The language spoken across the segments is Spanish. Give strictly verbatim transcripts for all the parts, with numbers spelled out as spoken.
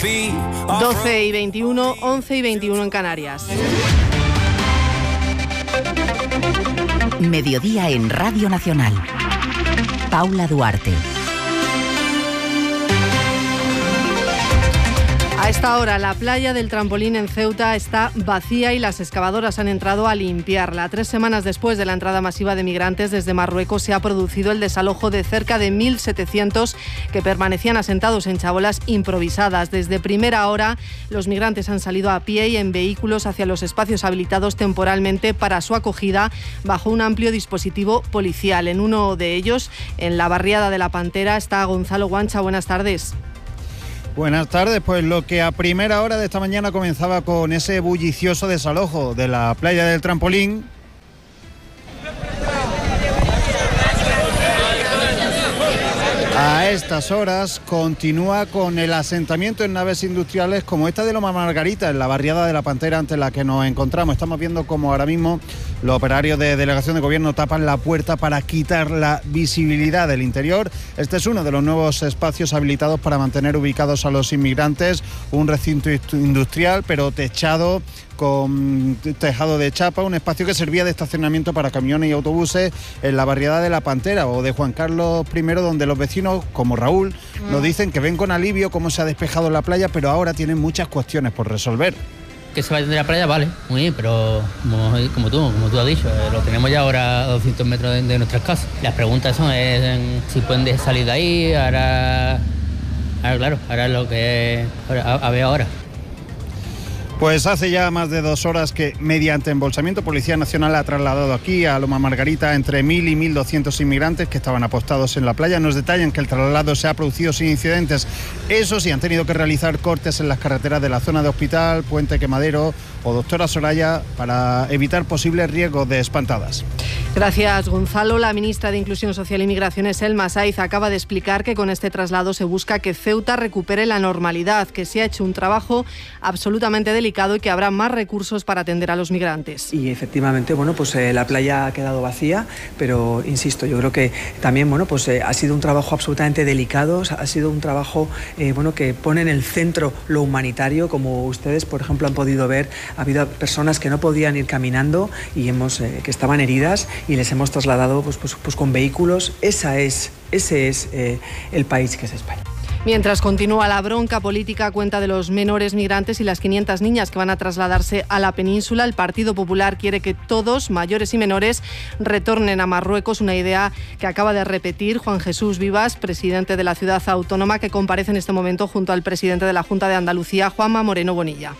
doce y veintiuno, once y veintiuno en Canarias. Mediodía en Radio Nacional. Paula Duarte. A esta hora, la playa del Trampolín en Ceuta está vacía y las excavadoras han entrado a limpiarla. Tres semanas después de la entrada masiva de migrantes desde Marruecos, se ha producido el desalojo de cerca de mil setecientos que permanecían asentados en chabolas improvisadas. Desde primera hora, los migrantes han salido a pie y en vehículos hacia los espacios habilitados temporalmente para su acogida bajo un amplio dispositivo policial. En uno de ellos, en la barriada de La Pantera, está Gonzalo Guancha. Buenas tardes. Buenas tardes, pues lo que a primera hora de esta mañana comenzaba con ese bullicioso desalojo de la playa del Trampolín. A estas horas continúa con el asentamiento en naves industriales como esta de Loma Margarita, en la barriada de La Pantera ante la que nos encontramos. Estamos viendo cómo ahora mismo los operarios de delegación de gobierno tapan la puerta para quitar la visibilidad del interior. Este es uno de los nuevos espacios habilitados para mantener ubicados a los inmigrantes, un recinto industrial pero techado con tejado de chapa, un espacio que servía de estacionamiento para camiones y autobuses en la barriada de La Pantera o de Juan Carlos primero, donde los vecinos, como Raúl, mm. nos dicen que ven con alivio cómo se ha despejado la playa, pero ahora tienen muchas cuestiones por resolver. Que se vaya de la playa, vale, muy bien, pero como, como tú, como tú has dicho, eh, lo tenemos ya ahora a doscientos metros de, de nuestras casas. Las preguntas son eh, si pueden salir de ahí, ahora, ahora claro, ahora es lo que ahora, a, a ver ahora. Pues hace ya más de dos horas que, mediante embolsamiento, Policía Nacional ha trasladado aquí a Loma Margarita entre mil y mil doscientos inmigrantes que estaban apostados en la playa. Nos detallan que el traslado se ha producido sin incidentes. Eso sí, han tenido que realizar cortes en las carreteras de la zona de Hospital, Puente Quemadero o Doctora Soraya para evitar posibles riesgos de espantadas. Gracias, Gonzalo. La ministra de Inclusión Social y Migraciones, Elma Saiz, acaba de explicar que con este traslado se busca que Ceuta recupere la normalidad, que se ha hecho un trabajo absolutamente delicado y que habrá más recursos para atender a los migrantes. Y efectivamente, bueno, pues eh, la playa ha quedado vacía, pero insisto, yo creo que también, bueno, pues eh, ha sido un trabajo absolutamente delicado, ha sido un trabajo, eh, bueno, que pone en el centro lo humanitario, como ustedes, por ejemplo, han podido ver. Ha habido personas que no podían ir caminando y hemos eh, que estaban heridas y les hemos trasladado pues, pues, pues con vehículos. Esa es, ese es eh, el país que es España. Mientras continúa la bronca política a cuenta de los menores migrantes y las quinientas niñas que van a trasladarse a la península, el Partido Popular quiere que todos, mayores y menores, retornen a Marruecos, una idea que acaba de repetir Juan Jesús Vivas, presidente de la ciudad autónoma, que comparece en este momento junto al presidente de la Junta de Andalucía, Juanma Moreno Bonilla.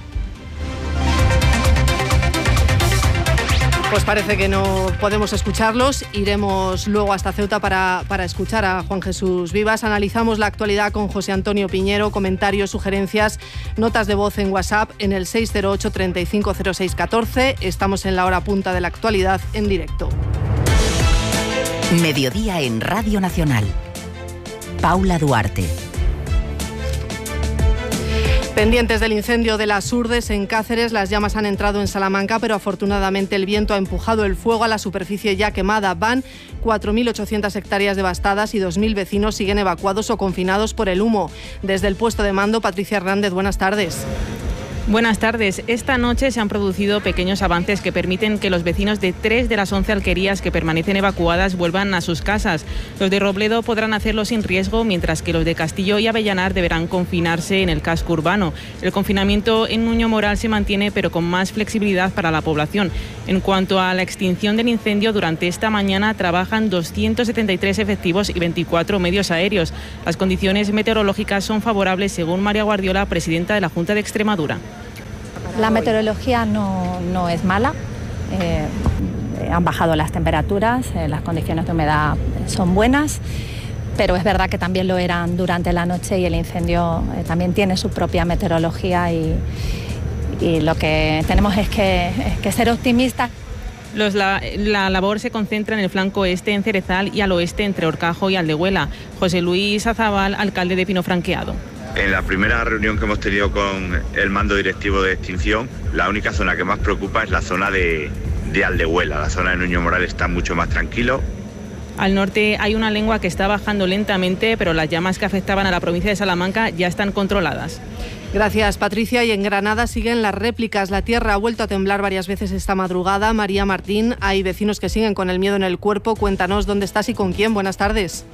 Pues parece que no podemos escucharlos. Iremos luego hasta Ceuta para, para escuchar a Juan Jesús Vivas. Analizamos la actualidad con José Antonio Piñero. Comentarios, sugerencias, notas de voz en WhatsApp en el seis cero ocho, treinta y cinco cero seis, catorce. Estamos en la hora punta de la actualidad en directo. Mediodía en Radio Nacional. Paula Duarte. Pendientes del incendio de las Urdes en Cáceres, las llamas han entrado en Salamanca, pero afortunadamente el viento ha empujado el fuego a la superficie ya quemada. Van cuatro mil ochocientas hectáreas devastadas y dos mil vecinos siguen evacuados o confinados por el humo. Desde el puesto de mando, Patricia Hernández, buenas tardes. Buenas tardes. Esta noche se han producido pequeños avances que permiten que los vecinos de tres de las once alquerías que permanecen evacuadas vuelvan a sus casas. Los de Robledo podrán hacerlo sin riesgo, mientras que los de Castillo y Avellanar deberán confinarse en el casco urbano. El confinamiento en Nuño Moral se mantiene, pero con más flexibilidad para la población. En cuanto a la extinción del incendio, durante esta mañana trabajan doscientos setenta y tres efectivos y veinticuatro medios aéreos. Las condiciones meteorológicas son favorables, según María Guardiola, presidenta de la Junta de Extremadura. La meteorología no, no es mala, eh, han bajado las temperaturas, eh, las condiciones de humedad son buenas, pero es verdad que también lo eran durante la noche y el incendio eh, también tiene su propia meteorología y, y lo que tenemos es que, es que ser optimistas. Los, la, la labor se concentra en el flanco este en Cerezal y al oeste entre Horcajo y Aldehuela. José Luis Azabal, alcalde de Pino Franqueado. En la primera reunión que hemos tenido con el mando directivo de extinción, la única zona que más preocupa es la zona de, de Aldehuela. La zona de Nuño Moral está mucho más tranquilo Al norte hay una lengua que está bajando lentamente, pero las llamas que afectaban a la provincia de Salamanca ya están controladas. Gracias, Patricia. Y en Granada siguen las réplicas. La tierra ha vuelto a temblar varias veces esta madrugada. María Martín, hay vecinos que siguen con el miedo en el cuerpo. Cuéntanos dónde estás y con quién. Buenas tardes.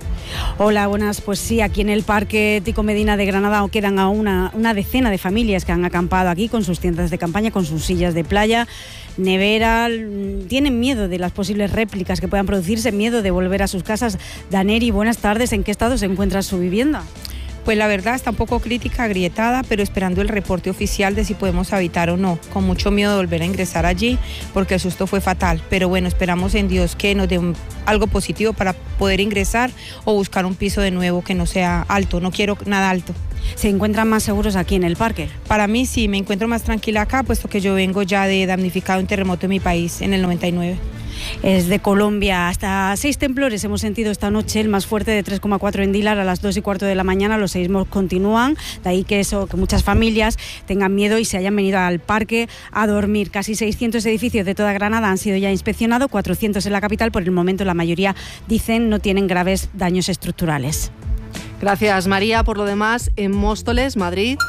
Hola, buenas. Pues sí, aquí en el Parque Tico Medina de Granada quedan a una, una decena de familias que han acampado aquí con sus tiendas de campaña, con sus sillas de playa, nevera. Tienen miedo de las posibles réplicas que puedan producirse, miedo de volver a sus casas. Daneri, buenas tardes. ¿En qué estado se encuentra su vivienda? Pues la verdad está un poco crítica, agrietada, pero esperando el reporte oficial de si podemos habitar o no. Con mucho miedo de volver a ingresar allí, porque el susto fue fatal. Pero bueno, esperamos en Dios que nos dé un, algo positivo para poder ingresar o buscar un piso de nuevo que no sea alto. No quiero nada alto. ¿Se encuentran más seguros aquí en el parque? Para mí sí, me encuentro más tranquila acá, puesto que yo vengo ya de damnificado un terremoto en mi país en el noventa y nueve. Es de Colombia. Hasta seis temblores hemos sentido esta noche, el más fuerte de tres coma cuatro en Dilar a las dos y cuarto de la mañana. Los seísmos continúan, de ahí que eso, que muchas familias tengan miedo y se hayan venido al parque a dormir. Casi seiscientos edificios de toda Granada han sido ya inspeccionados, cuatrocientos en la capital. Por el momento la mayoría, dicen, no tienen graves daños estructurales. Gracias, María. Por lo demás, en Móstoles, Madrid,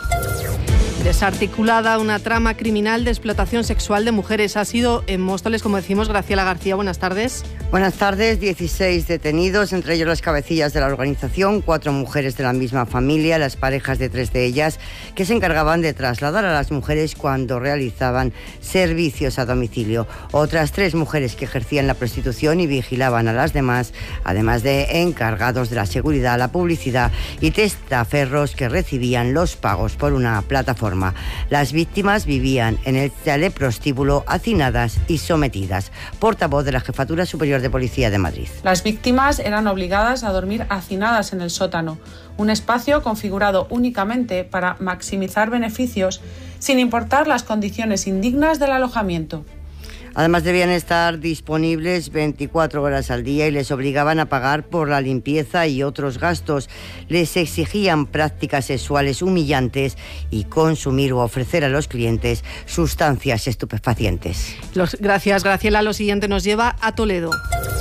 desarticulada una trama criminal de explotación sexual de mujeres. Ha sido en Móstoles, como decimos. Graciela García, buenas tardes. Buenas tardes. dieciséis detenidos, entre ellos las cabecillas de la organización, cuatro mujeres de la misma familia, las parejas de tres de ellas, que se encargaban de trasladar a las mujeres cuando realizaban servicios a domicilio. Otras tres mujeres que ejercían la prostitución y vigilaban a las demás, además de encargados de la seguridad, la publicidad y testaferros que recibían los pagos por una plataforma. Las víctimas vivían en el chalet prostíbulo, hacinadas y sometidas. Portavoz de la Jefatura Superior de Policía de Madrid. Las víctimas eran obligadas a dormir hacinadas en el sótano, un espacio configurado únicamente para maximizar beneficios, sin importar las condiciones indignas del alojamiento. Además debían estar disponibles veinticuatro horas al día y les obligaban a pagar por la limpieza y otros gastos. Les exigían prácticas sexuales humillantes y consumir o ofrecer a los clientes sustancias estupefacientes. Los, gracias, Graciela. Lo siguiente nos lleva a Toledo.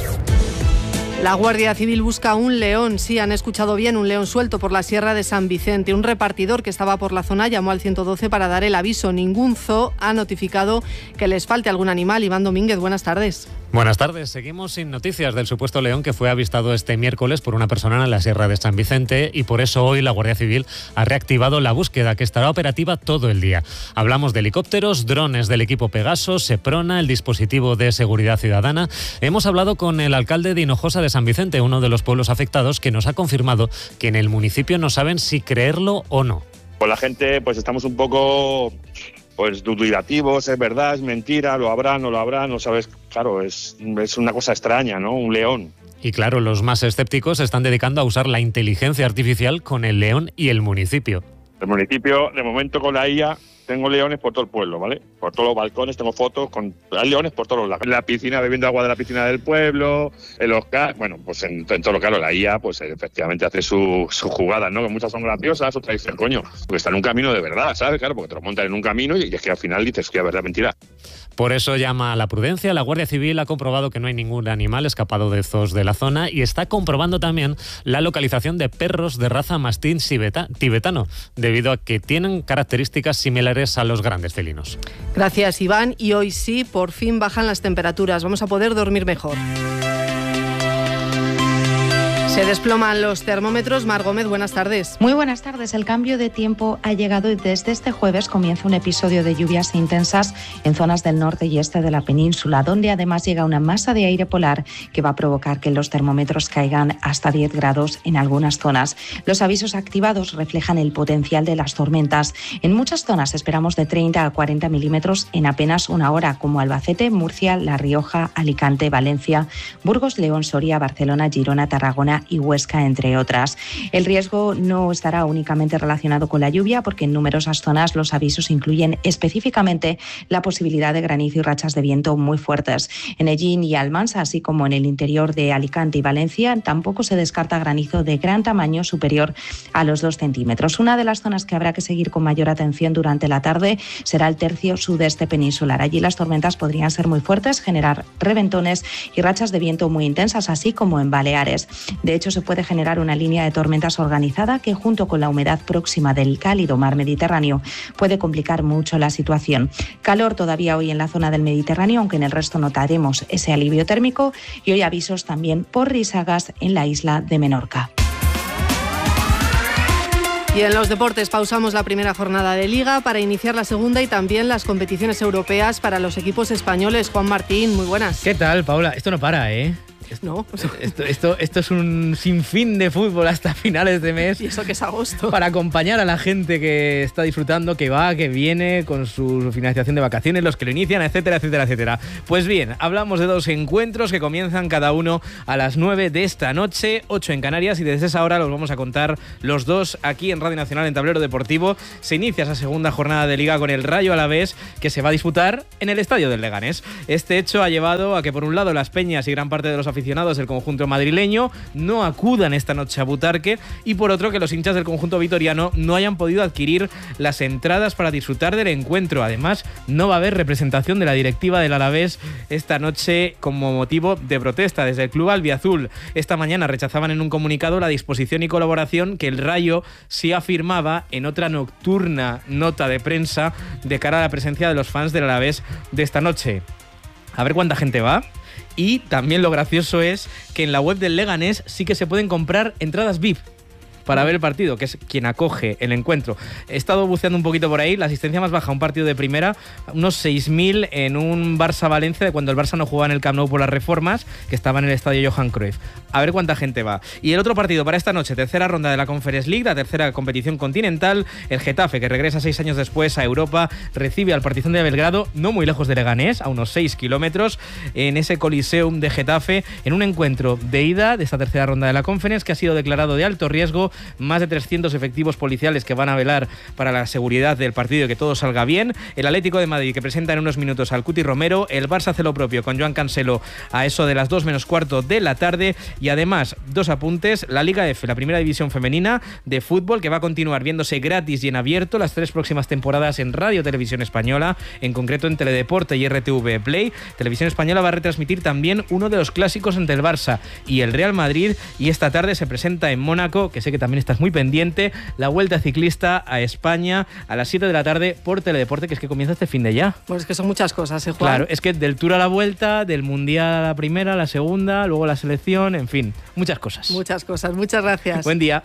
La Guardia Civil busca un león, sí, han escuchado bien, un león suelto por la Sierra de San Vicente. Un repartidor que estaba por la zona llamó al ciento doce para dar el aviso. Ningún zoo ha notificado que les falte algún animal. Iván Domínguez, buenas tardes. Buenas tardes. Seguimos sin noticias del supuesto león que fue avistado este miércoles por una persona en la Sierra de San Vicente, y por eso hoy la Guardia Civil ha reactivado la búsqueda, que estará operativa todo el día. Hablamos de helicópteros, drones del equipo Pegaso, Seprona, el dispositivo de seguridad ciudadana. Hemos hablado con el alcalde de Hinojosa de San Vicente, uno de los pueblos afectados, que nos ha confirmado que en el municipio no saben si creerlo o no. Con la gente pues estamos un poco pues dubitativos, es verdad, es mentira, lo habrá, no lo habrá, no sabes, claro, es, es una cosa extraña, ¿no? Un león. Y claro, los más escépticos se están dedicando a usar la inteligencia artificial con el león y el municipio. El municipio, de momento con la I A, tengo leones por todo el pueblo, ¿vale? Por todos los balcones tengo fotos, con hay leones por todos los lados. En la piscina, bebiendo agua de la piscina del pueblo, en los ca... bueno, pues en, en todo lo claro, la I A, pues efectivamente hace sus su jugadas, ¿no? Que muchas son graciosas, otras dicen, coño, porque está en un camino de verdad, ¿sabes? Claro, porque te lo montan en un camino y es que al final dices que es verdad, mentira. Por eso llama a la prudencia. La Guardia Civil ha comprobado que no hay ningún animal escapado de zoos de la zona y está comprobando también la localización de perros de raza mastín tibetano, debido a que tienen características similares a los grandes felinos. Gracias, Iván. Y hoy sí, por fin bajan las temperaturas. Vamos a poder dormir mejor. Se desploman los termómetros. Mar Gómez, buenas tardes. Muy buenas tardes. El cambio de tiempo ha llegado y desde este jueves comienza un episodio de lluvias intensas en zonas del norte y este de la península, donde además llega una masa de aire polar que va a provocar que los termómetros caigan hasta diez grados en algunas zonas. Los avisos activados reflejan el potencial de las tormentas. En muchas zonas esperamos de treinta a cuarenta milímetros en apenas una hora, como Albacete, Murcia, La Rioja, Alicante, Valencia, Burgos, León, Soria, Barcelona, Girona, Tarragona y Huesca, entre otras. El riesgo no estará únicamente relacionado con la lluvia, porque en numerosas zonas los avisos incluyen específicamente la posibilidad de granizo y rachas de viento muy fuertes. En Ellín y Almansa, así como en el interior de Alicante y Valencia, tampoco se descarta granizo de gran tamaño superior a los dos centímetros. Una de las zonas que habrá que seguir con mayor atención durante la tarde será el tercio sudeste peninsular. Allí las tormentas podrían ser muy fuertes, generar reventones y rachas de viento muy intensas, así como en Baleares. De hecho, se puede generar una línea de tormentas organizada que, junto con la humedad próxima del cálido mar Mediterráneo, puede complicar mucho la situación. Calor todavía hoy en la zona del Mediterráneo, aunque en el resto notaremos ese alivio térmico, y hoy avisos también por risagas en la isla de Menorca. Y en los deportes pausamos la primera jornada de Liga para iniciar la segunda y también las competiciones europeas para los equipos españoles. Juan Martín, muy buenas. ¿Qué tal, Paula? Esto no para, ¿eh? No. Esto, esto, esto es un sinfín de fútbol hasta finales de mes. Y eso que es agosto. Para acompañar a la gente que está disfrutando, que va, que viene con su financiación de vacaciones, los que lo inician, etcétera, etcétera, etcétera. Pues bien, hablamos de dos encuentros que comienzan cada uno a las nueve de esta noche, ocho en Canarias, y desde esa hora los vamos a contar los dos aquí en Radio Nacional, en Tablero Deportivo. Se inicia esa segunda jornada de Liga con el Rayo Alavés, que se va a disputar en el Estadio del Leganés. Este hecho ha llevado a que, por un lado, las peñas y gran parte de los aficionados del conjunto madrileño no acudan esta noche a Butarque, y por otro, que los hinchas del conjunto vitoriano no hayan podido adquirir las entradas para disfrutar del encuentro. Además, no va a haber representación de la directiva del Alavés esta noche como motivo de protesta. Desde el club albiazul esta mañana rechazaban en un comunicado la disposición y colaboración que el Rayo sí afirmaba en otra nocturna nota de prensa de cara a la presencia de los fans del Alavés de esta noche. A ver cuánta gente va. Y también lo gracioso es que en la web del Leganés sí que se pueden comprar entradas V I P para ver el partido, que es quien acoge el encuentro. He estado buceando un poquito por ahí, la asistencia más baja a un partido de primera, unos seis mil en un Barça-Valencia, de cuando el Barça no jugaba en el Camp Nou por las reformas, que estaba en el estadio Johan Cruyff. A ver cuánta gente va. Y el otro partido para esta noche, tercera ronda de la Conference League, la tercera competición continental, el Getafe, que regresa seis años después a Europa, recibe al Partizan de Belgrado, no muy lejos de Leganés, a unos seis kilómetros, en ese Coliseum de Getafe, en un encuentro de ida de esta tercera ronda de la Conference, que ha sido declarado de alto riesgo. Más de trescientos efectivos policiales que van a velar para la seguridad del partido y que todo salga bien. El Atlético de Madrid, que presenta en unos minutos al Cuti Romero. El Barça hace lo propio con Joan Cancelo a eso de las dos menos cuarto de la tarde. Y además, dos apuntes: la Liga F, la primera división femenina de fútbol, que va a continuar viéndose gratis y en abierto las tres próximas temporadas en Radio Televisión Española, en concreto en Teledeporte y R T V Play. Televisión Española va a retransmitir también uno de los clásicos entre el Barça y el Real Madrid, y esta tarde se presenta en Mónaco, que sé que también estás muy pendiente, la Vuelta Ciclista a España a las siete de la tarde por Teledeporte, que es que comienza este fin de ya. Pues es que son muchas cosas, ¿eh, Juan? Claro, es que del Tour a la Vuelta, del Mundial a la primera, a la segunda, luego la selección, en fin, muchas cosas. Muchas cosas, muchas gracias. Buen día.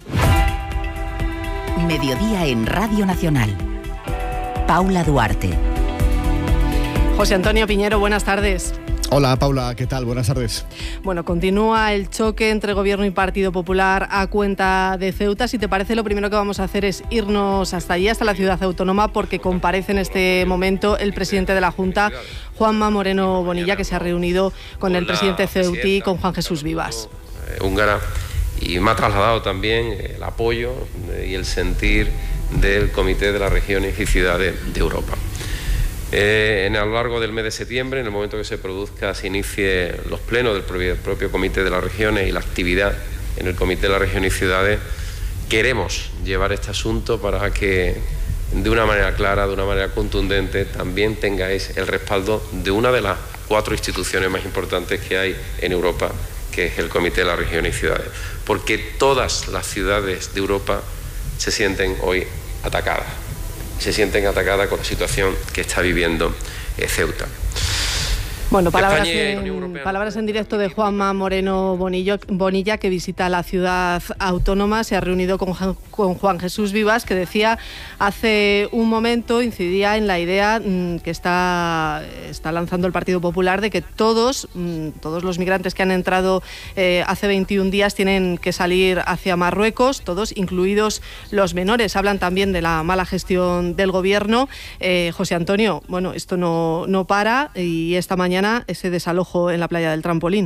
Mediodía en Radio Nacional. Paula Duarte. José Antonio Piñero, buenas tardes. Hola Paula, ¿qué tal? Buenas tardes. Bueno, continúa el choque entre Gobierno y Partido Popular a cuenta de Ceuta. Si te parece, lo primero que vamos a hacer es irnos hasta allí, hasta la ciudad autónoma, porque comparece en este momento el presidente de la Junta, Juanma Moreno Bonilla, que se ha reunido con el presidente ceutí, con Juan Jesús Vivas. Húngara, y me ha trasladado también el apoyo y el sentir del Comité de las Regiones y Ciudades de Europa. Eh, en, a lo largo del mes de septiembre, en el momento que se produzca, se inicie los plenos del propio, propio Comité de las Regiones y la actividad en el Comité de las Regiones y Ciudades, queremos llevar este asunto para que de una manera clara, de una manera contundente, también tengáis el respaldo de una de las cuatro instituciones más importantes que hay en Europa, que es el Comité de las Regiones y Ciudades, porque todas las ciudades de Europa se sienten hoy atacadas. se sienten atacadas con la situación que está viviendo eh, Ceuta. Bueno, palabras en, palabras en directo de Juanma Moreno Bonillo, Bonilla, que visita la ciudad autónoma. Se ha reunido con, con Juan Jesús Vivas, que decía hace un momento, incidía en la idea mmm, que está, está lanzando el Partido Popular de que todos, mmm, todos los migrantes que han entrado eh, hace veintiún días tienen que salir hacia Marruecos, todos, incluidos los menores. Hablan también de la mala gestión del Gobierno. Eh, José Antonio, bueno, esto no, no para, y esta mañana ese desalojo en la playa del Trampolín.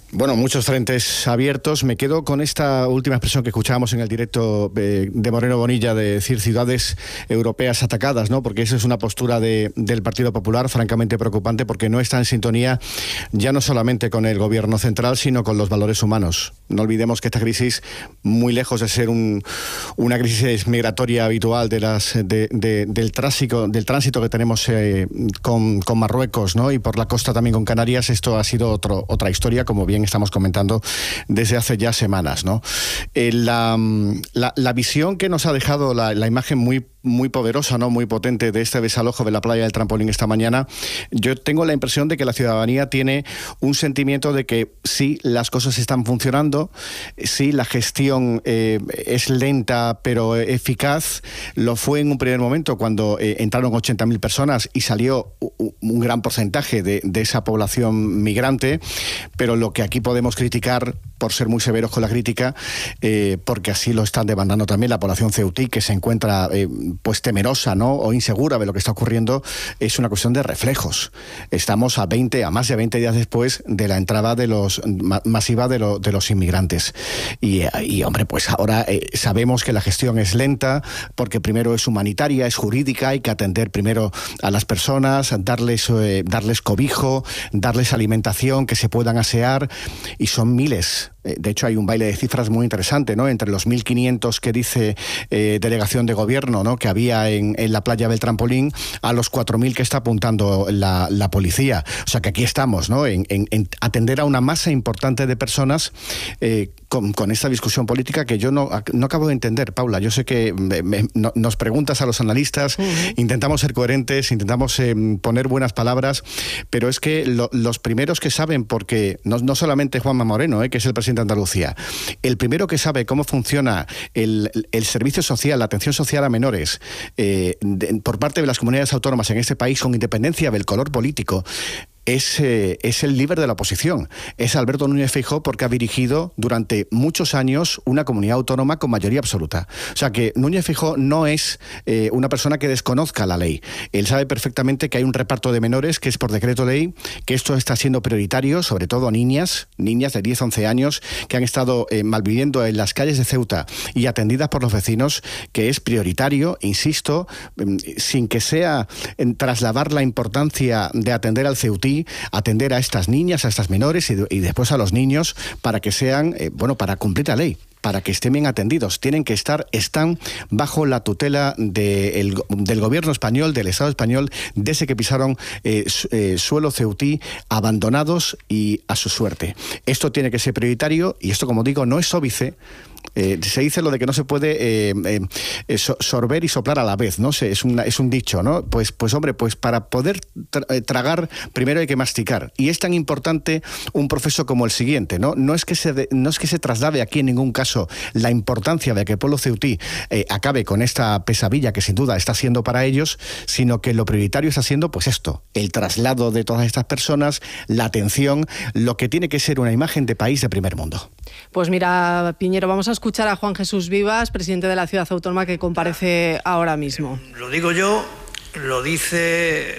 Bueno, muchos frentes abiertos. Me quedo con esta última expresión que escuchábamos en el directo de, de Moreno Bonilla, de decir ciudades europeas atacadas, ¿no? Porque esa es una postura de, del Partido Popular francamente preocupante, porque no está en sintonía ya no solamente con el gobierno central, sino con los valores humanos. No olvidemos que esta crisis, muy lejos de ser un, una crisis migratoria habitual de las, de, de, del, tránsito, del tránsito que tenemos eh, con, con Marruecos, ¿no? Y por la costa también con Canarias, esto ha sido otro, otra historia, como bien estamos comentando desde hace ya semanas, ¿no? Eh, la, la, la visión que nos ha dejado la, la imagen muy muy poderosa, ¿no? Muy potente de este desalojo de la playa del Trampolín esta mañana, yo tengo la impresión de que la ciudadanía tiene un sentimiento de que sí, las cosas están funcionando, sí, la gestión eh, es lenta pero eficaz. Lo fue en un primer momento cuando eh, entraron ochenta mil personas y salió un gran porcentaje de, de esa población migrante, pero lo que aquí podemos criticar, por ser muy severos con la crítica, eh, porque así lo están demandando también la población ceutí, que se encuentra eh, pues temerosa, ¿no? O insegura de lo que está ocurriendo, es una cuestión de reflejos. Estamos a veinte, a más de veinte días después de la entrada de los ma masiva de, lo, de los inmigrantes. Y, y hombre, pues ahora eh, sabemos que la gestión es lenta, porque primero es humanitaria, es jurídica, hay que atender primero a las personas, darles, eh, darles cobijo, darles alimentación, que se puedan asear, y son miles. De hecho, hay un baile de cifras muy interesante, ¿no? Entre los mil quinientos que dice eh, delegación de gobierno, ¿no? Que había en, en la playa del Trampolín, a los cuatro mil que está apuntando la, la policía. O sea que aquí estamos, ¿no? En, en, en atender a una masa importante de personas eh, con, con esta discusión política que yo no, no acabo de entender, Paula. Yo sé que me, me, no, nos preguntas a los analistas, uh-huh. intentamos ser coherentes, intentamos eh, poner buenas palabras, pero es que lo, los primeros que saben, porque no, no solamente Juanma Moreno, eh, que es el presidente de Andalucía, el primero que sabe cómo funciona el, el servicio social, la atención social a menores eh, de, por parte de las comunidades autónomas en este país, con independencia del color político, Es, eh, es el líder de la oposición, es Alberto Núñez Feijóo, porque ha dirigido durante muchos años una comunidad autónoma con mayoría absoluta. O sea que Núñez Feijóo no es eh, una persona que desconozca la ley. Él sabe perfectamente que hay un reparto de menores que es por decreto ley, que esto está siendo prioritario, sobre todo a niñas, niñas de diez, once años, que han estado eh, malviviendo en las calles de Ceuta y atendidas por los vecinos, que es prioritario, insisto, eh, sin que sea en trasladar la importancia de atender al ceutí, atender a estas niñas, a estas menores y, y después a los niños, para que sean, eh, bueno, para cumplir la ley, para que estén bien atendidos. Tienen que estar, están bajo la tutela de el, del gobierno español, del Estado español, desde que pisaron eh, eh, suelo ceutí, abandonados y a su suerte. Esto tiene que ser prioritario, y esto, como digo, no es óbice. Eh, se dice lo de que no se puede eh, eh, sorber y soplar a la vez, ¿no? Es, una, es un dicho, ¿no? Pues, pues hombre, pues para poder tra tragar, primero hay que masticar. Y es tan importante un proceso como el siguiente, ¿no? No es que se, de, no es que se traslade aquí en ningún caso la importancia de que el pueblo ceutí eh, acabe con esta pesadilla que sin duda está siendo para ellos, sino que lo prioritario está siendo, pues esto, el traslado de todas estas personas, la atención, lo que tiene que ser una imagen de país de primer mundo. Pues mira, Piñero, vamos a escuchar a Juan Jesús Vivas, presidente de la ciudad autónoma, que comparece ahora mismo. Lo digo yo, lo dice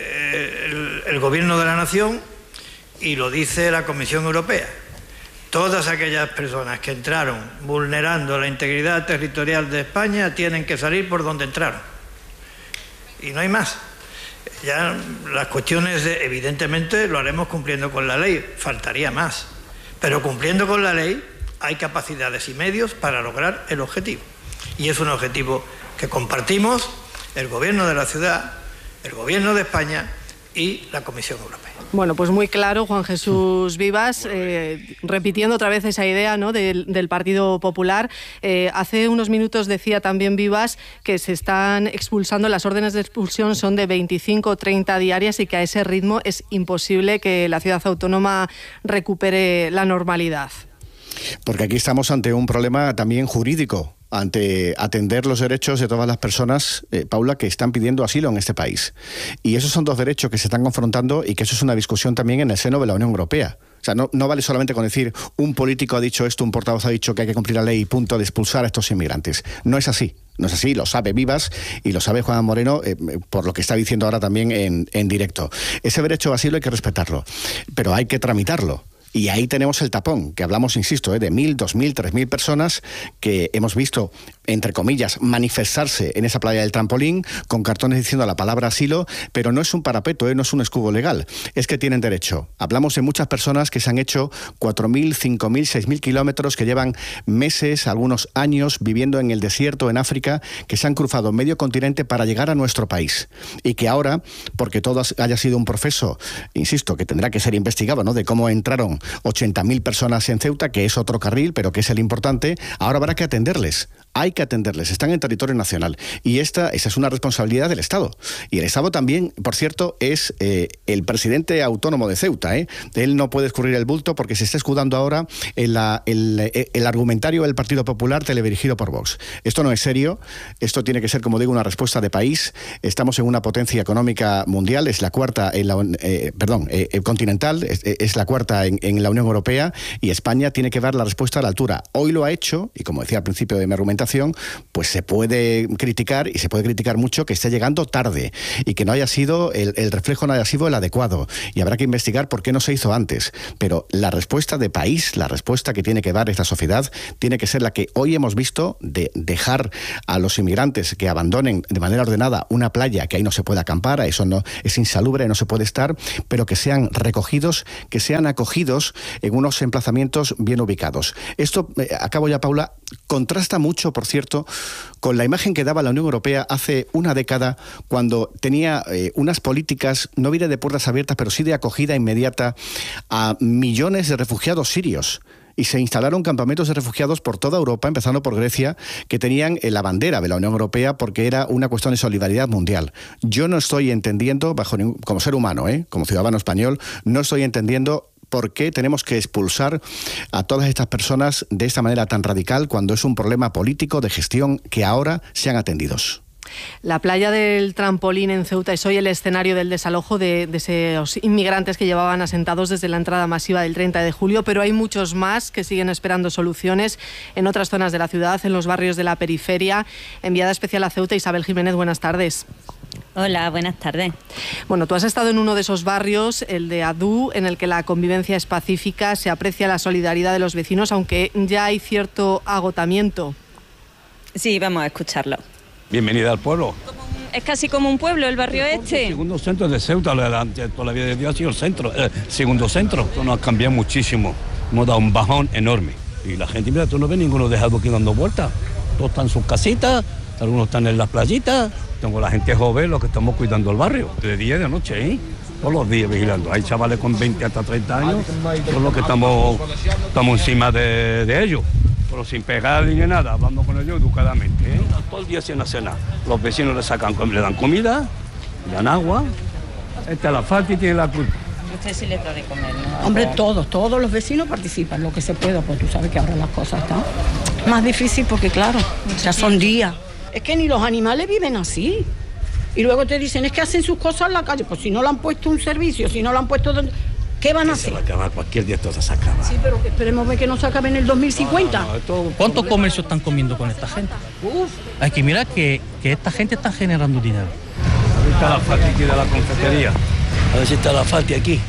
el, el Gobierno de la Nación y lo dice la Comisión Europea. Todas aquellas personas que entraron vulnerando la integridad territorial de España tienen que salir por donde entraron. Y no hay más. Ya las cuestiones, de, evidentemente, lo haremos cumpliendo con la ley, faltaría más. Pero cumpliendo con la ley hay capacidades y medios para lograr el objetivo. Y es un objetivo que compartimos el Gobierno de la ciudad, el Gobierno de España y la Comisión Europea. Bueno, pues muy claro, Juan Jesús Vivas, eh, repitiendo otra vez esa idea, ¿no?, del, del Partido Popular. Eh, hace unos minutos decía también Vivas que se están expulsando, las órdenes de expulsión son de veinticinco o treinta diarias y que a ese ritmo es imposible que la ciudad autónoma recupere la normalidad. Porque aquí estamos ante un problema también jurídico, ante atender los derechos de todas las personas, eh, Paula, que están pidiendo asilo en este país. Y esos son dos derechos que se están confrontando, y que eso es una discusión también en el seno de la Unión Europea. O sea, no, no vale solamente con decir un político ha dicho esto, un portavoz ha dicho que hay que cumplir la ley y punto, de expulsar a estos inmigrantes. No es así. No es así, lo sabe Vivas y lo sabe Juan Moreno, eh, por lo que está diciendo ahora también en, en directo. Ese derecho de asilo hay que respetarlo, pero hay que tramitarlo. Y ahí tenemos el tapón, que hablamos, insisto, ¿eh? de mil, dos mil, tres mil personas que hemos visto, entre comillas, manifestarse en esa playa del Trampolín con cartones diciendo la palabra asilo, pero no es un parapeto, ¿eh? no es un escudo legal, es que tienen derecho. Hablamos de muchas personas que se han hecho cuatro mil, cinco mil, seis mil kilómetros, que llevan meses, algunos años viviendo en el desierto, en África, que se han cruzado medio continente para llegar a nuestro país. Y que ahora, porque todo haya sido un proceso, insisto, que tendrá que ser investigado, ¿no?, de cómo entraron ochenta mil personas en Ceuta, que es otro carril, pero que es el importante, ahora habrá que atenderles. Hay que atenderles, están en territorio nacional. Y esta, esa es una responsabilidad del Estado. Y el Estado también, por cierto, es eh, el presidente autónomo de Ceuta. ¿eh? Él no puede escurrir el bulto porque se está escudando ahora en la, el, el argumentario del Partido Popular teledirigido por Vox. Esto no es serio, esto tiene que ser, como digo, una respuesta de país. Estamos en una potencia económica mundial, es la cuarta, en la, eh, perdón, eh, continental, es, es la cuarta en, en la Unión Europea, y España tiene que dar la respuesta a la altura. Hoy lo ha hecho, y como decía al principio de mi argumentación, pues se puede criticar, y se puede criticar mucho, que esté llegando tarde y que no haya sido, el, el reflejo no haya sido el adecuado, y habrá que investigar por qué no se hizo antes. Pero la respuesta de país, la respuesta que tiene que dar esta sociedad, tiene que ser la que hoy hemos visto, de dejar a los inmigrantes que abandonen de manera ordenada una playa, que ahí no se puede acampar, eso no es insalubre, no se puede estar, pero que sean recogidos, que sean acogidos en unos emplazamientos bien ubicados. Esto, eh, acabo ya, Paula, contrasta mucho, por cierto, con la imagen que daba la Unión Europea hace una década, cuando tenía eh, unas políticas, no diré de puertas abiertas, pero sí de acogida inmediata a millones de refugiados sirios. Y se instalaron campamentos de refugiados por toda Europa, empezando por Grecia, que tenían la bandera de la Unión Europea porque era una cuestión de solidaridad mundial. Yo no estoy entendiendo, bajo ningún, como ser humano, ¿eh? como ciudadano español, no estoy entendiendo por qué tenemos que expulsar a todas estas personas de esta manera tan radical, cuando es un problema político de gestión que ahora sean atendidos. La playa del Trampolín en Ceuta es hoy el escenario del desalojo de, de esos inmigrantes que llevaban asentados desde la entrada masiva del treinta de julio, pero hay muchos más que siguen esperando soluciones en otras zonas de la ciudad, en los barrios de la periferia. Enviada especial a Ceuta, Isabel Jiménez, buenas tardes. Hola, buenas tardes. Bueno, tú has estado en uno de esos barrios, el de Adú, en el que la convivencia es pacífica, se aprecia la solidaridad de los vecinos, aunque ya hay cierto agotamiento. Sí, vamos a escucharlo. Bienvenida al pueblo. Es casi como un pueblo el barrio este. El segundo centro de Ceuta, toda la vida de Dios ha sido el centro, el segundo centro. Esto nos ha cambiado muchísimo, hemos dado un bajón enorme. Y la gente, mira, tú no ves ninguno dejado aquí dando vueltas. Todos están en sus casitas, algunos están en las playitas. Tengo la gente joven, los que estamos cuidando el barrio, de día y de noche, ¿eh? Todos los días vigilando. Hay chavales con veinte hasta treinta años, son los que estamos, estamos encima de, de ellos. Pero sin pegar ni nada, hablando con ellos educadamente, ¿eh? Todo el día sin hacer nada. Los vecinos le sacan, le dan comida, le dan agua. Esta es la falta y tiene la culpa. Usted sí le da de comer, ¿no? Hombre, todos, todos los vecinos participan, lo que se pueda, pues tú sabes que ahora las cosas están más difíciles porque, claro, ya son días. Es que ni los animales viven así. Y luego te dicen, es que hacen sus cosas en la calle. Pues si no le han puesto un servicio, si no lo han puesto... Donde... ¿Qué van a hacer? Se va a acabar, cualquier día esto se acaba. Sí, pero que esperemos ver que no se acabe en el dos mil cincuenta. No, no, no, esto... ¿Cuántos comercios están comiendo con esta gente? Uf. Hay que mirar que, que esta gente está generando dinero. Ahí está la Fati aquí de la confitería. A ver si está la Fati aquí.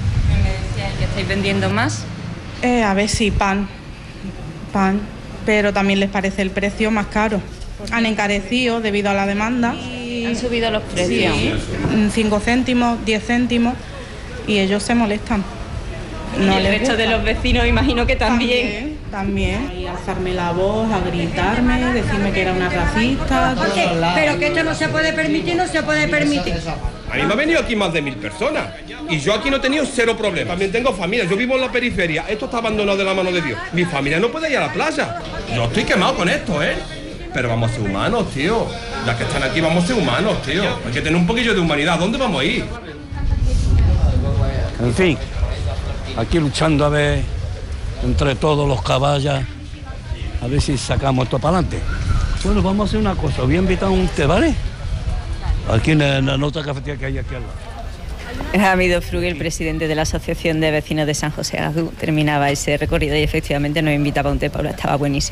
¿Me decían que estáis vendiendo más? Eh, a ver si pan, pan, pero también les parece el precio más caro. Han encarecido debido a la demanda. Y... ¿Han subido los precios? Sí, cinco céntimos, diez céntimos. Y ellos se molestan. No, y el resto de los vecinos imagino que también. También, también. Y alzarme la voz, a gritarme, decirme que era una racista. Oye, pero que esto no se puede permitir, no se puede permitir. A mí me ha venido aquí más de mil personas y yo aquí no he tenido cero problemas. También tengo familia, yo vivo en la periferia, esto está abandonado de la mano de Dios. Mi familia no puede ir a la playa. Yo estoy quemado con esto, ¿eh? Pero vamos a ser humanos, tío. Ya que están aquí vamos a ser humanos, tío. Hay que tener un poquillo de humanidad. ¿Dónde vamos a ir? En fin, aquí luchando a ver entre todos los caballos, a ver si sacamos esto para adelante. Bueno, vamos a hacer una cosa, voy a invitar a un té, ¿vale? Aquí en la, en la otra cafetería que hay aquí al lado. Hamido Frugui, el presidente de la Asociación de Vecinos de San José Adú, terminaba ese recorrido y efectivamente nos invitaba a un té, Paula, estaba buenísimo.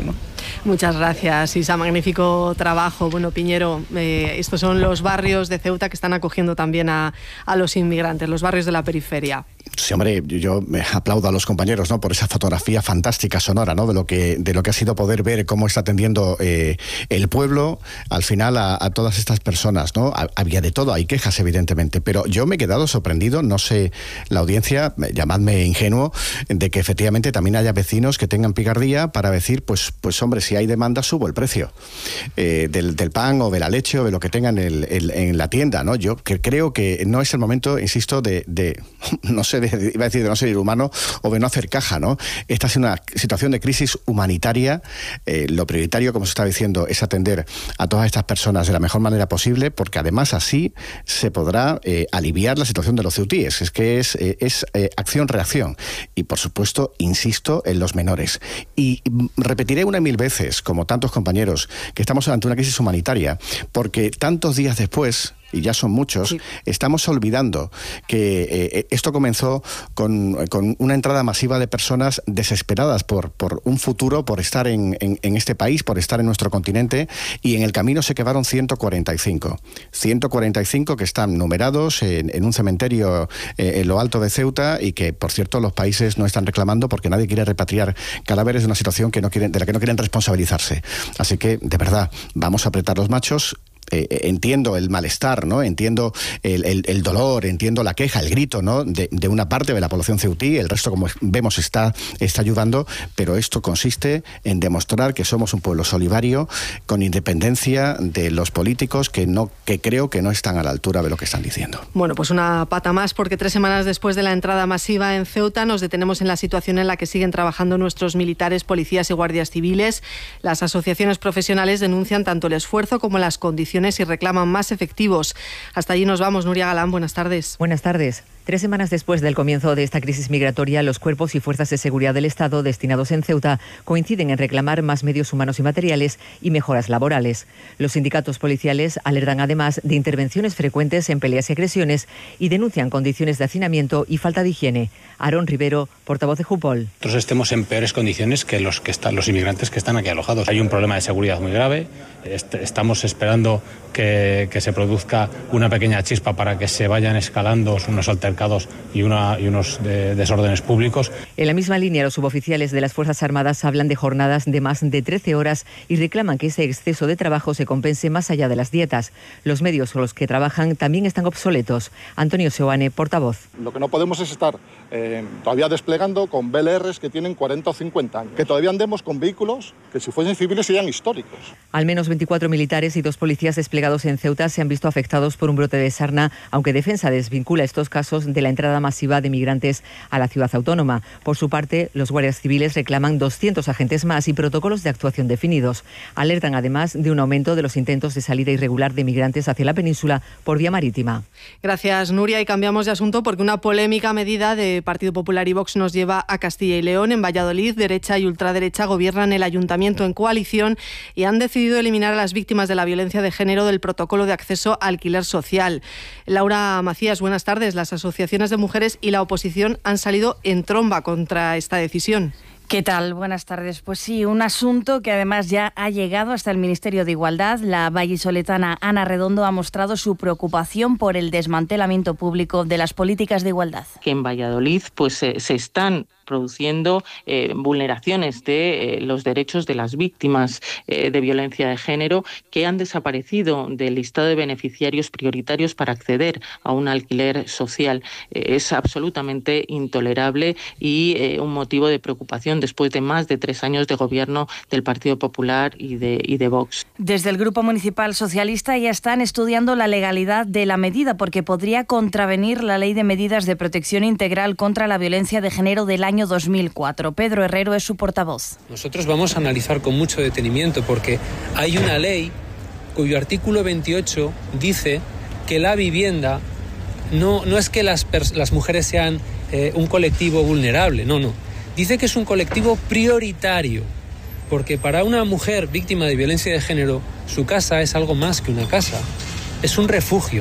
Muchas gracias, Isa, magnífico trabajo. Bueno, Piñero, eh, estos son los barrios de Ceuta que están acogiendo también a, a los inmigrantes, los barrios de la periferia. Sí, hombre, yo me aplaudo a los compañeros, ¿no?, por esa fotografía fantástica sonora, ¿no?, de lo que de lo que ha sido poder ver cómo está atendiendo eh, el pueblo al final a, a todas estas personas, ¿no? Había de todo, hay quejas evidentemente, pero yo me he quedado sorprendido, no sé, la audiencia, llamadme ingenuo, de que efectivamente también haya vecinos que tengan picardía para decir, pues, pues hombre, si hay demanda subo el precio eh, del, del pan o de la leche o de lo que tengan en, el, en la tienda, ¿no? Yo que creo que no es el momento, insisto, de, de no sé, de, iba a decir de no ser humano o de no hacer caja, ¿no? Esta es una situación de crisis humanitaria. Eh, lo prioritario, como se está diciendo, es atender a todas estas personas de la mejor manera posible, porque además así se podrá eh, aliviar la situación de los ceutíes. Es que es, eh, es eh, acción-reacción. Y por supuesto, insisto en los menores. Y repetiré una y mil veces, como tantos compañeros, que estamos ante una crisis humanitaria, porque tantos días después, y ya son muchos, sí, estamos olvidando que eh, esto comenzó con, con una entrada masiva de personas desesperadas por, por un futuro, por estar en, en, en este país, por estar en nuestro continente, y en el camino se quedaron ciento cuarenta y cinco. ciento cuarenta y cinco que están numerados en, en un cementerio eh, en lo alto de Ceuta, y que, por cierto, los países no están reclamando porque nadie quiere repatriar cadáveres de una situación que no quieren, de la que no quieren responsabilizarse. Así que, de verdad, vamos a apretar los machos. Eh, entiendo el malestar, ¿no? Entiendo el, el, el dolor, entiendo la queja, el grito, ¿no?, de, de una parte de la población ceutí. El resto, como vemos, está, está ayudando, pero esto consiste en demostrar que somos un pueblo solidario, con independencia de los políticos que no que creo que no están a la altura de lo que están diciendo. Bueno, pues una pata más, porque tres semanas después de la entrada masiva en Ceuta nos detenemos en la situación en la que siguen trabajando nuestros militares, policías y guardias civiles. Las asociaciones profesionales denuncian tanto el esfuerzo como las condiciones y reclaman más efectivos. Hasta allí nos vamos. Nuria Galán, buenas tardes. Buenas tardes. Tres semanas después del comienzo de esta crisis migratoria, los cuerpos y fuerzas de seguridad del Estado destinados en Ceuta coinciden en reclamar más medios humanos y materiales y mejoras laborales. Los sindicatos policiales alertan además de intervenciones frecuentes en peleas y agresiones y denuncian condiciones de hacinamiento y falta de higiene. Aarón Rivero, portavoz de Jupol. Nosotros estemos en peores condiciones que los que están los inmigrantes que están aquí alojados. Hay un problema de seguridad muy grave. Estamos esperando que, que se produzca una pequeña chispa para que se vayan escalando unos altercados y, una, y unos de, desórdenes públicos. En la misma línea, los suboficiales de las Fuerzas Armadas hablan de jornadas de más de trece horas y reclaman que ese exceso de trabajo se compense más allá de las dietas. Los medios con los que trabajan también están obsoletos. Antonio Seoane, portavoz. Lo que no podemos es estar eh, todavía desplegando con B L Rs que tienen cuarenta o cincuenta años. Que todavía andemos con vehículos que, si fuesen civiles, serían históricos. Al menos veinticuatro militares y dos policías desplegados en Ceuta se han visto afectados por un brote de sarna, aunque Defensa desvincula estos casos de la entrada masiva de migrantes a la ciudad autónoma. Por su parte, los guardias civiles reclaman doscientos agentes más y protocolos de actuación definidos. Alertan además de un aumento de los intentos de salida irregular de migrantes hacia la península por vía marítima. Gracias, Nuria. Y cambiamos de asunto porque una polémica medida de Partido Popular y Vox nos lleva a Castilla y León. En Valladolid, derecha y ultraderecha gobiernan el ayuntamiento en coalición y han decidido eliminar a las víctimas de la violencia de género del protocolo de acceso a alquiler social. Laura Macías, buenas tardes. Las asociaciones de mujeres y la oposición han salido en tromba contra esta decisión. ¿Qué tal? Buenas tardes. Pues sí, un asunto que además ya ha llegado hasta el Ministerio de Igualdad. La vallisoletana Ana Redondo ha mostrado su preocupación por el desmantelamiento público de las políticas de igualdad. Que en Valladolid pues se, se están produciendo eh, vulneraciones de eh, los derechos de las víctimas eh, de violencia de género, que han desaparecido del listado de beneficiarios prioritarios para acceder a un alquiler social. Eh, es absolutamente intolerable y eh, un motivo de preocupación después de más de tres años de gobierno del Partido Popular y de, y de Vox. Desde el Grupo Municipal Socialista ya están estudiando la legalidad de la medida porque podría contravenir la Ley de Medidas de Protección Integral contra la Violencia de Género del año dos mil cuatro. Pedro Herrero es su portavoz. Nosotros vamos a analizar con mucho detenimiento porque hay una ley cuyo artículo veintiocho dice que la vivienda no, no es que las, las mujeres sean eh, un colectivo vulnerable, no, no. Dice que es un colectivo prioritario, porque para una mujer víctima de violencia de género, su casa es algo más que una casa, es un refugio.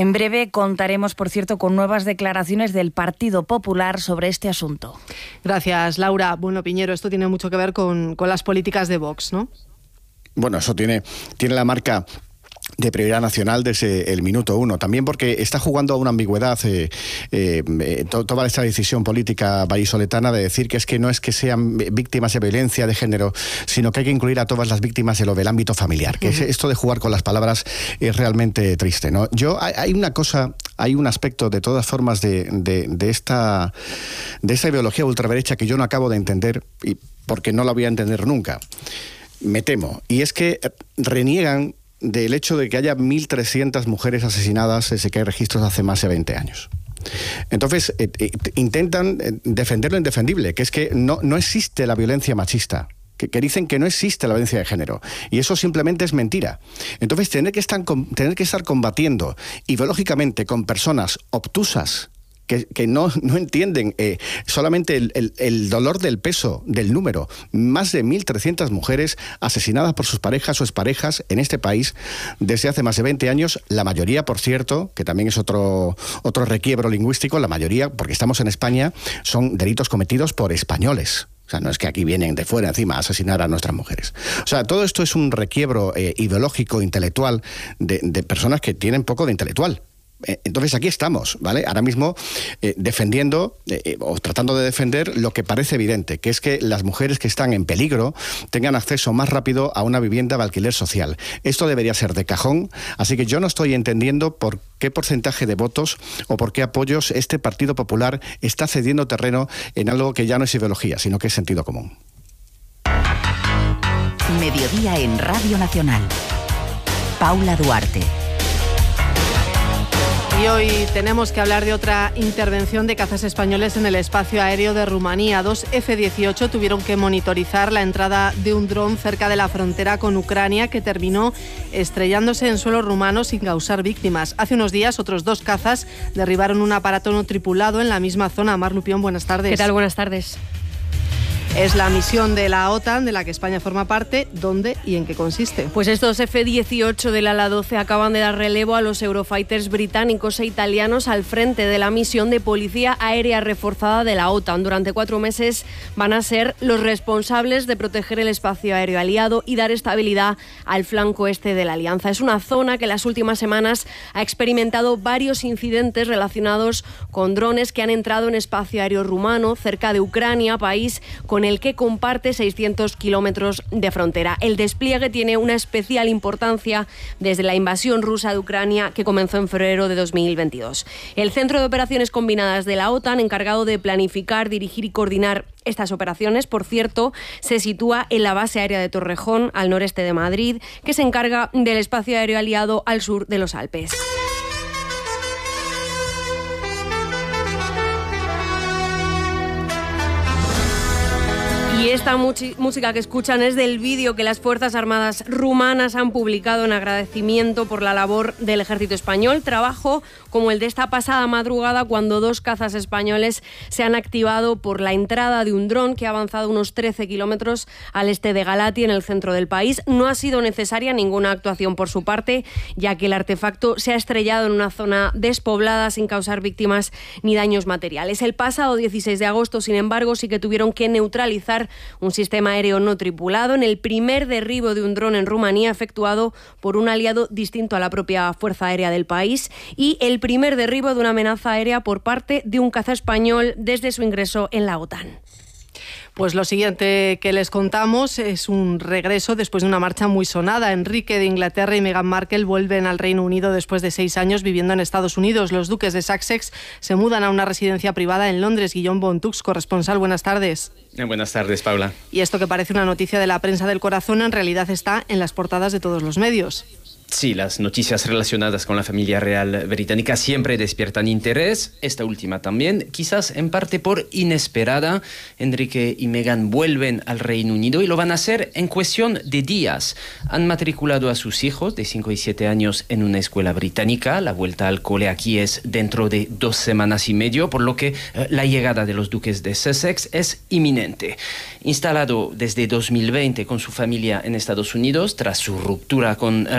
En breve contaremos, por cierto, con nuevas declaraciones del Partido Popular sobre este asunto. Gracias, Laura. Bueno, Piñero, esto tiene mucho que ver con, con las políticas de Vox, ¿no? Bueno, eso tiene, tiene la marca de prioridad nacional desde el minuto uno. También porque está jugando a una ambigüedad eh, eh, to, toda esta decisión política vallisoletana de decir que es que no es que sean víctimas de violencia de género, sino que hay que incluir a todas las víctimas de lo del ámbito familiar. Que uh-huh. es, esto de jugar con las palabras es realmente triste, ¿no? Yo, hay, hay una cosa, hay un aspecto de todas formas de, de, de, esta, de esta ideología ultraderecha que yo no acabo de entender, y porque no la voy a entender nunca. Me temo. Y es que reniegan del hecho de que haya mil trescientas mujeres asesinadas desde que hay registros hace más de veinte años. Entonces, eh, eh, intentan defender lo indefendible, que es que no, no existe la violencia machista. Que, que dicen que no existe la violencia de género. Y eso simplemente es mentira. Entonces, tener que estar, tener que estar combatiendo ideológicamente con personas obtusas, que, que no, no entienden eh, solamente el, el, el dolor del peso del número. Más de mil trescientas mujeres asesinadas por sus parejas o exparejas en este país desde hace más de veinte años. La mayoría, por cierto, que también es otro, otro requiebro lingüístico, la mayoría, porque estamos en España, son delitos cometidos por españoles. O sea, no es que aquí vienen de fuera encima a asesinar a nuestras mujeres. O sea, todo esto es un requiebro eh, ideológico, intelectual, de, de personas que tienen poco de intelectual. Entonces aquí estamos, ¿vale? Ahora mismo eh, defendiendo eh, o tratando de defender lo que parece evidente, que es que las mujeres que están en peligro tengan acceso más rápido a una vivienda de alquiler social. Esto debería ser de cajón, así que yo no estoy entendiendo por qué porcentaje de votos o por qué apoyos este Partido Popular está cediendo terreno en algo que ya no es ideología, sino que es sentido común. Mediodía en Radio Nacional. Paula Duarte. Y hoy tenemos que hablar de otra intervención de cazas españoles en el espacio aéreo de Rumanía. Dos F dieciocho tuvieron que monitorizar la entrada de un dron cerca de la frontera con Ucrania que terminó estrellándose en suelo rumano sin causar víctimas. Hace unos días otros dos cazas derribaron un aparato no tripulado en la misma zona. Mar Lupión, buenas tardes. ¿Qué tal? Buenas tardes. Es la misión de la OTAN, de la que España forma parte. ¿Dónde y en qué consiste? Pues estos F dieciocho del ala doce acaban de dar relevo a los Eurofighters británicos e italianos al frente de la misión de policía aérea reforzada de la OTAN. Durante cuatro meses van a ser los responsables de proteger el espacio aéreo aliado y dar estabilidad al flanco este de la alianza. Es una zona que en las últimas semanas ha experimentado varios incidentes relacionados con drones que han entrado en espacio aéreo rumano cerca de Ucrania, país con el que comparte seiscientos kilómetros de frontera. El despliegue tiene una especial importancia desde la invasión rusa de Ucrania que comenzó en febrero de dos mil veintidós. El Centro de Operaciones Combinadas de la OTAN, encargado de planificar, dirigir y coordinar estas operaciones, por cierto, se sitúa en la base aérea de Torrejón, al noreste de Madrid, que se encarga del espacio aéreo aliado al sur de los Alpes. Y esta música que escuchan es del vídeo que las Fuerzas Armadas rumanas han publicado en agradecimiento por la labor del ejército español. Trabajo como el de esta pasada madrugada, cuando dos cazas españoles se han activado por la entrada de un dron que ha avanzado unos trece kilómetros al este de Galati, en el centro del país. No ha sido necesaria ninguna actuación por su parte, ya que el artefacto se ha estrellado en una zona despoblada sin causar víctimas ni daños materiales. El pasado dieciséis de agosto, sin embargo, sí que tuvieron que neutralizar un sistema aéreo no tripulado en el primer derribo de un dron en Rumanía efectuado por un aliado distinto a la propia Fuerza Aérea del país, y el primer derribo de una amenaza aérea por parte de un caza español desde su ingreso en la OTAN. Pues lo siguiente que les contamos es un regreso después de una marcha muy sonada. Enrique de Inglaterra y Meghan Markle vuelven al Reino Unido después de seis años viviendo en Estados Unidos. Los duques de Sussex se mudan a una residencia privada en Londres. Guillaume Bontux, corresponsal, buenas tardes. Buenas tardes, Paula. Y esto que parece una noticia de la prensa del corazón en realidad está en las portadas de todos los medios. Sí, las noticias relacionadas con la familia real británica siempre despiertan interés, esta última también, quizás en parte por inesperada. Enrique y Meghan vuelven al Reino Unido y lo van a hacer en cuestión de días. Han matriculado a sus hijos de cinco y siete años en una escuela británica. La vuelta al cole aquí es dentro de dos semanas y medio, por lo que eh, la llegada de los duques de Sussex es inminente. Instalado desde dos mil veinte con su familia en Estados Unidos, tras su ruptura con eh, la monarquía,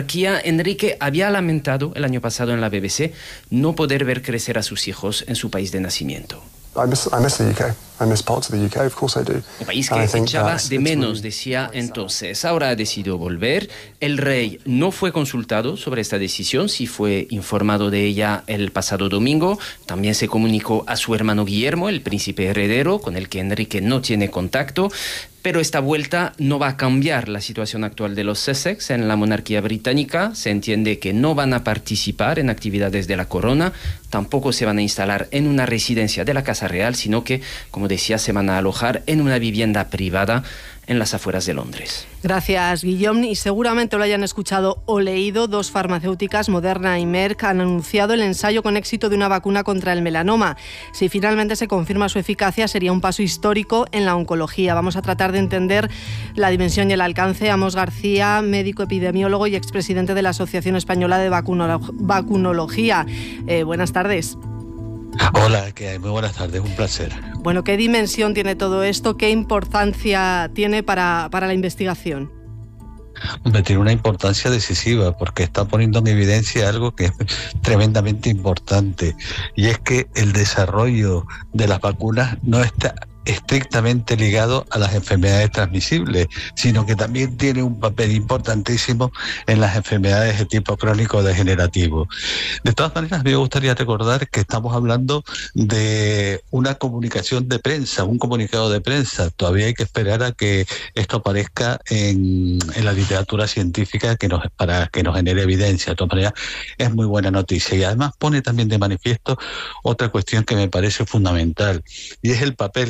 monarquía, Enrique había lamentado el año pasado en la B B C no poder ver crecer a sus hijos en su país de nacimiento. I miss, I miss the U K. I miss parts of the U K, of course I do. El país que echaba de menos, decía entonces. Ahora ha decidido volver. El rey no fue consultado sobre esta decisión, sí fue informado de ella el pasado domingo. También se comunicó a su hermano Guillermo, el príncipe heredero, con el que Enrique no tiene contacto. Pero esta vuelta no va a cambiar la situación actual de los Sussex en la monarquía británica. Se entiende que no van a participar en actividades de la corona, tampoco se van a instalar en una residencia de la Casa Real, sino que, como decía, se van a alojar en una vivienda privada en las afueras de Londres. Gracias, Guillaume. Y seguramente lo hayan escuchado o leído, dos farmacéuticas, Moderna y Merck, han anunciado el ensayo con éxito de una vacuna contra el melanoma. Si finalmente se confirma su eficacia, sería un paso histórico en la oncología. Vamos a tratar de entender la dimensión y el alcance. Amos García, médico epidemiólogo y expresidente de la Asociación Española de Vacuno- Vacunología. Eh, buenas tardes. Hola, ¿qué hay? Muy buenas tardes, un placer. Bueno, ¿qué dimensión tiene todo esto? ¿Qué importancia tiene para, para la investigación? Hombre, tiene una importancia decisiva porque está poniendo en evidencia algo que es tremendamente importante, y es que el desarrollo de las vacunas no está estrictamente ligado a las enfermedades transmisibles, sino que también tiene un papel importantísimo en las enfermedades de tipo crónico degenerativo. De todas maneras, me gustaría recordar que estamos hablando de una comunicación de prensa, un comunicado de prensa. Todavía hay que esperar a que esto aparezca en, en la literatura científica que nos, para que nos genere evidencia. De todas maneras, es muy buena noticia, y además pone también de manifiesto otra cuestión que me parece fundamental, y es el papel